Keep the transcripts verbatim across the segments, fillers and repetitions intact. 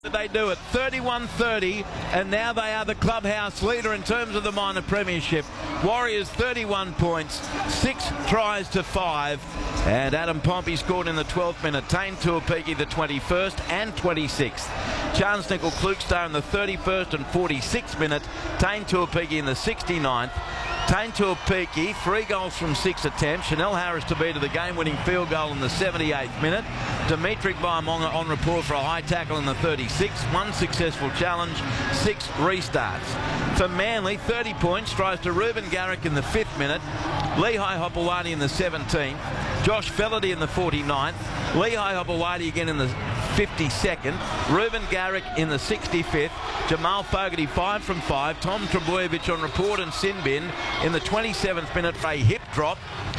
They do it thirty-one thirty, and now they are the clubhouse leader in terms of the minor premiership. Warriors thirty-one points, six tries to five, and Adam Pompey scored in the twelfth minute. Tane Tuapiki the twenty-first and twenty-sixth. Charles Nickel Klukestar in the thirty-first and forty-sixth minute. Tane Tuapiki in the sixty-ninth. Tane Tuapiki, three goals from six attempts. Chanel Harris to be to the game-winning field goal in the seventy-eighth minute. Dimitri Baimonga on report for a high tackle in the thirty-sixth. One successful challenge, six restarts. For Manly, thirty points, tries to Ruben Garrick in the fifth minute. Lehigh Hopewadi in the seventeenth. Josh Fellerty in the forty-ninth. Lehigh Hopewadi again in the fifty-second. Ruben Garrick in the sixty-fifth. Jamal Fogarty five from five. Tom Trbojevic on report and sin bin in the twenty-seventh minute for a hip drop.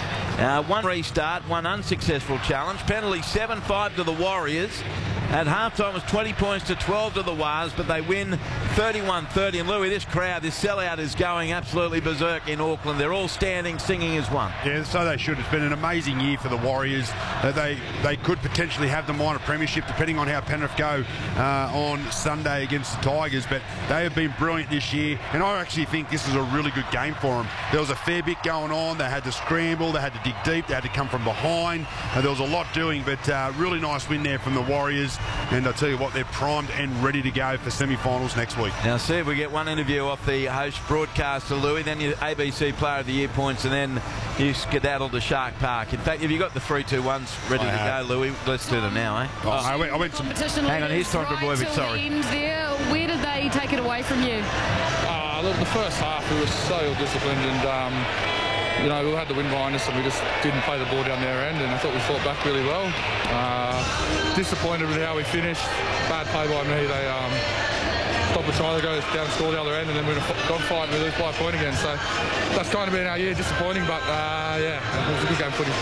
Uh, one restart, one unsuccessful challenge. Penalty seven five to the Warriors. At halftime it was twenty points to twelve to the Wars, but they win thirty-one thirty. And Louis, this crowd, this sellout is going absolutely berserk in Auckland. They're all standing, singing as one. Yeah, so they should. It's been an amazing year for the Warriors. Uh, they they could potentially have the minor premiership depending on how Penrith go uh, on Sunday against the Tigers, but they have been brilliant this year, and I actually think this is a really good game for them. There was a fair bit going on. They had to scramble, they had to dig deep, they had to come from behind. Uh, there was a lot doing, but uh, really nice win there from the Warriors. And I tell you what, they're primed and ready to go for semi-finals next week. Now, see if we get one interview off the host broadcaster, Louis, then your A B C Player of the Year points, and then you skedaddle to Shark Park. In fact, have you got the three two ones ready I to have. go, Louis? Let's do them now, eh? Oh, I went, I went some... Hang on, here's Tom Trbojevic, sorry. There. Where did they take it away from you? Uh, look, the first half, we were so disciplined, and um, you know, we had the wind behind us and we just didn't play the ball down their end, and I thought we fought back really well. Uh, disappointed with how we finished. Bad play by me. They um, stopped a try, they go down and score the other end, and then we're in a dogfight and we lose by a point again. So that's kind of been our year, disappointing, but uh, yeah, it was a good game of footy.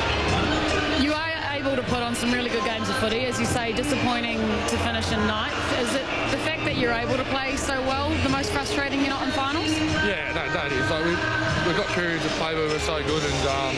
You are able to put on some really good games of footy, as you say, disappointing to finish in ninth. Is it the fact that you're able to play so well the most frustrating you're not in finals? Yeah, that, that is. Like, we've, we've got periods of play where we're so good, and um,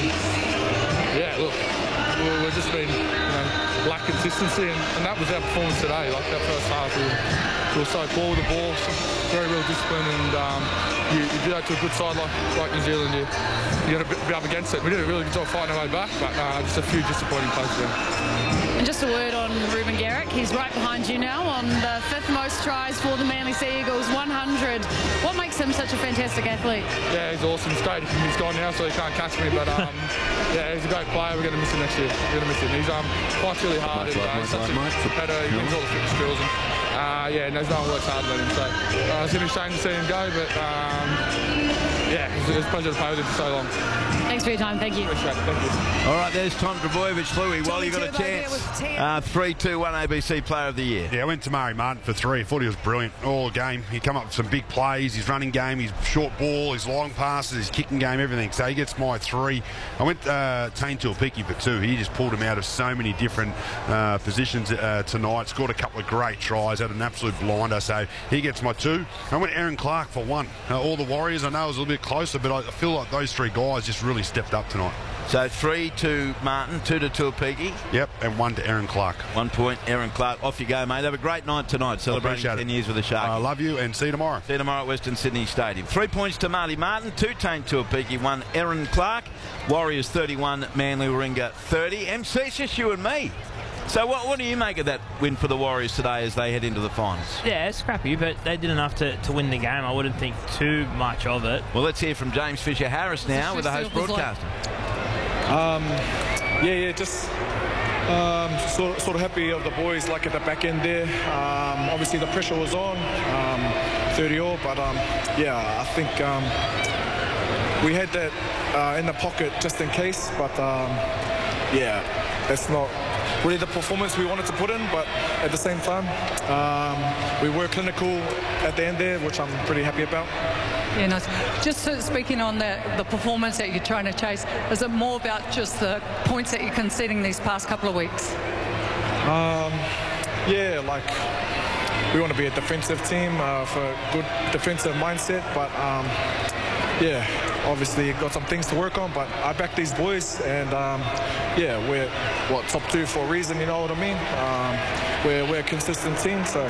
yeah, look, we're, we're just been, you know, lack consistency, and, and that was our performance today. Like that first half, we were, we were so poor with the ball, very real discipline, and um, you, you do that to a good side like, like New Zealand, you, you got to be up against it. We did a really good job fighting our way back, but uh, just a few disappointing plays there. And just a word on Ruben Garrick. He's right behind you now on the fifth most tries for the Manly Sea Eagles, one hundred. What makes him such a fantastic athlete? Yeah, he's awesome. It's great. He's gone now, so he can't catch me, but um, yeah, he's a great player. We're going to miss him next year. We're going to miss him. He's um, fights really hard. Much and, love, uh, he's much such love, a mate. competitor. He wins all the fitness drills. And, uh, yeah, and there's no one works harder than him. So uh, it's going to be a shame to see him go, but um, yeah, it was a pleasure to play with him for so long. Thanks for your time. Thank you. Appreciate it. Thank you. All right, there's Tom Trbojevic. Louis, while you got a chance, uh, three two one A B C Player of the Year. Yeah, I went to Murray Martin for three. I thought he was brilliant all game. He come up with some big plays, his running game, his short ball, his long passes, his kicking game, everything. So he gets my three. I went uh, Tane Tuapiki for two. He just pulled him out of so many different uh, positions uh, tonight. Scored a couple of great tries, had an absolute blinder. So he gets my two. I went Aaron Clark for one. Uh, all the Warriors, I know it was a little bit closer, but I feel like those three guys just really stepped up tonight. So three to Martin, two to Tuapiki. Yep, and one to Aaron Clark. One point, Aaron Clark. Off you go, mate. Have a great night tonight, celebrating ten years with the Sharks. I love you, and see you tomorrow. See you tomorrow at Western Sydney Stadium. Three points to Marty Martin, two Tane Tuapiki, one Aaron Clark. Warriors thirty-one, Manly Warringah thirty. M C, it's just you and me. So what, what do you make of that win for the Warriors today as they head into the finals? Yeah, it's scrappy, but they did enough to, to win the game. I wouldn't think too much of it. Well, let's hear from James Fisher-Harris now with the host broadcaster. Um, yeah, yeah, just um, sort, sort of happy of the boys, like at the back end there. Um, obviously, the pressure was on, um, thirty all, but um, yeah, I think um, we had that uh, in the pocket just in case, but um, yeah, that's not really the performance we wanted to put in, but at the same time, um, we were clinical at the end there, which I'm pretty happy about. Yeah, nice. Just uh, speaking on the, the performance that you're trying to chase, is it more about just the points that you're conceding these past couple of weeks? Um, yeah, like we want to be a defensive team uh, for a good defensive mindset, but um, yeah, obviously got some things to work on, but I back these boys, and um, yeah, we're what top two for a reason, you know what I mean? Um, we're, we're a consistent team, so